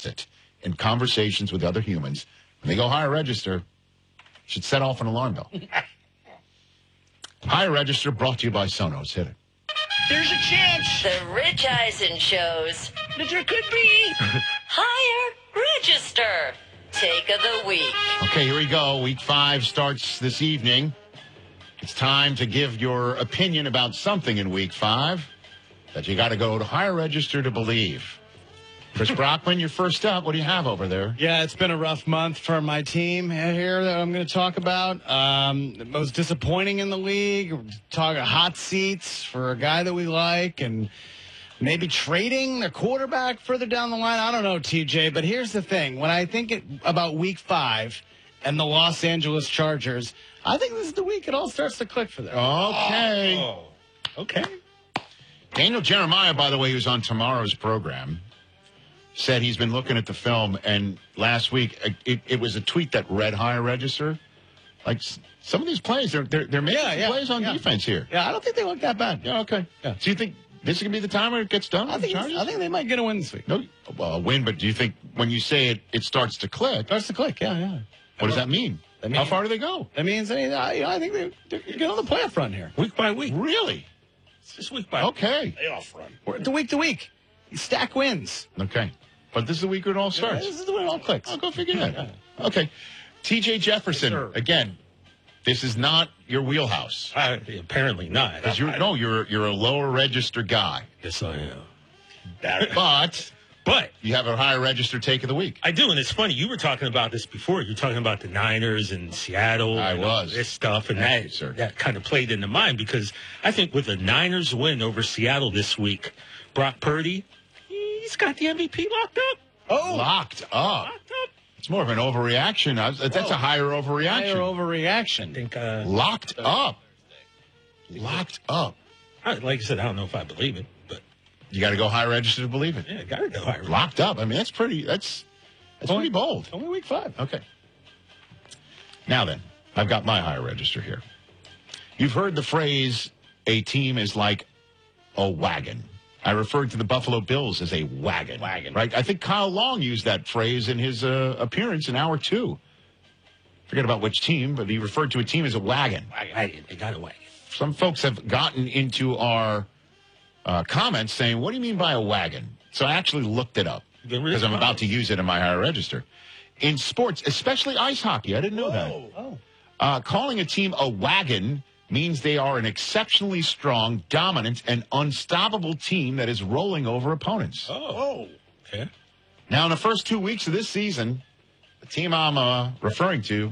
it in conversations with other humans, when they go higher register, should set off an alarm bell. Higher register brought to you by Sonos. Hit it. There's a chance. The Rich Eisen shows. That there could be. Higher register. Take of the week. Okay, here we go. Week 5 starts this evening. It's time to give your opinion about something in Week 5 that you got to go to higher register to believe. Chris Brockman, you're first up. What do you have over there? Yeah, it's been a rough month for my team here that I'm going to talk about. The most disappointing in the league. We're talking hot seats for a guy that we like and maybe trading the quarterback further down the line. I don't know, TJ, but here's the thing. When I think about Week 5 and the Los Angeles Chargers, I think this is the week it all starts to click for them. Okay. Oh, okay. Daniel Jeremiah, by the way, who's on tomorrow's program, said he's been looking at the film, and last week it was a tweet that read higher register. Like some of these plays, they're making some plays on defense here. Yeah, I don't think they look that bad. Yeah, okay. Yeah. So you think this is going to be the time where it gets done? I think they might get a win this week. No, well, a win, but do you think when you say it, it starts to click? It starts to click, yeah. What does that mean? How far do they go? That means I think they're getting on the playoff run here. Week by week. Really? It's just week by week. Okay. Playoff run. We're to week to week. You stack wins. Okay. But this is the week where it all starts. Yeah, this is the way it all clicks. I'll go figure that out. Okay. TJ Jefferson, Yes, again, this is not your wheelhouse. Apparently not. Because you're a lower register guy. Yes, I am. But you have a higher register take of the week. I do, and it's funny. You were talking about this before. You're talking about the Niners and Seattle and all this stuff, and that kind of played into mine because I think with the Niners win over Seattle this week, Brock Purdy, he's got the MVP locked up. Locked up. It's more of an overreaction. That's a higher overreaction. Higher overreaction. I think locked up. Locked up. Like I said, I don't know if I believe it, but you got to go higher register to believe it. Yeah, got to go higher. Locked up. I mean, that's pretty bold. Only week 5. Okay. Now then, I've got my higher register here. You've heard the phrase, a team is like a wagon. I referred to the Buffalo Bills as a wagon. Right? I think Kyle Long used that phrase in his appearance in hour 2. Forget about which team, but he referred to a team as a wagon. They got a wagon. Some folks have gotten into our comments saying, what do you mean by a wagon? So I actually looked it up because I'm about to use it in my higher register. In sports, especially ice hockey, I didn't know that. Calling a team a wagon means they are an exceptionally strong, dominant, and unstoppable team that is rolling over opponents. Okay. Now, in the first 2 weeks of this season, the team I'm referring to,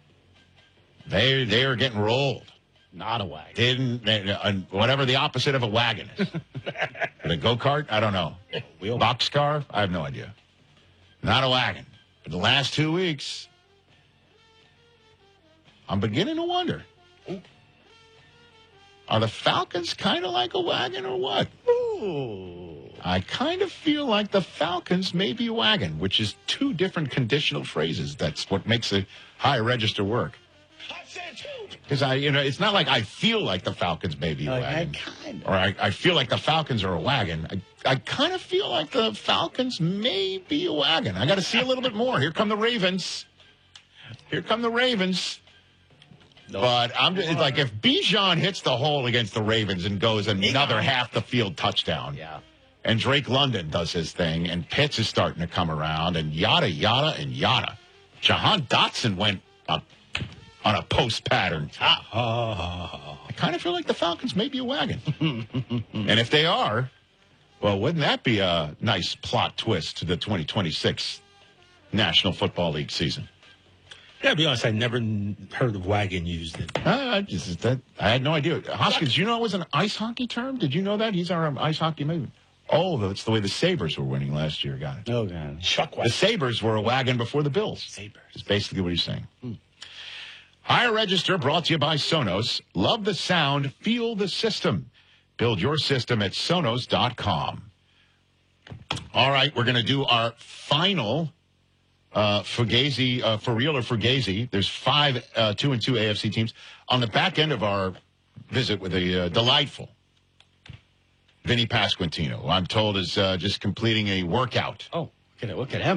they are getting rolled. Not a wagon. Whatever the opposite of a wagon is. A go-kart? I don't know. Boxcar? I have no idea. Not a wagon. But the last 2 weeks, I'm beginning to wonder. Are the Falcons kind of like a wagon or what? I kind of feel like the Falcons may be a wagon, which is 2 different conditional phrases. That's what makes a high register work. Because it's not like I feel like the Falcons may be a wagon. Or I feel like the Falcons are a wagon. I kind of feel like the Falcons may be a wagon. I got to see a little bit more. Here come the Ravens. But I'm just, it's like if Bijan hits the hole against the Ravens and goes another half the field touchdown, and Drake London does his thing, and Pitts is starting to come around, and yada, yada, and yada. Jahan Dotson went up on a post pattern. I kind of feel like the Falcons may be a wagon. And if they are, well, wouldn't that be a nice plot twist to the 2026 National Football League season? Yeah, to be honest, I never heard of wagon used. I had no idea. Hoskins, you know it was an ice hockey term? Did you know that? He's our ice hockey movie. Oh, that's the way the Sabres were winning last year. Got it. Oh, God. The Sabres were a wagon before the Bills. Sabres. That's basically what he's saying. Higher Register brought to you by Sonos. Love the sound. Feel the system. Build your system at Sonos.com. All right, we're going to do our final Fugazi, for real or Fugazi. There's 5 2-2 AFC teams. On the back end of our visit with a delightful Vinny Pasquantino, who I'm told is just completing a workout. Oh, look at him.